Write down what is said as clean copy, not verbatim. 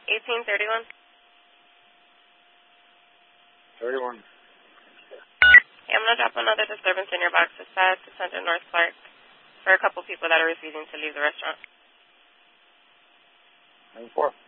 1831. 31. Okay, I'm going to drop another disturbance in your box. It's at 600 North Clark for a couple people that are refusing to leave the restaurant. 94.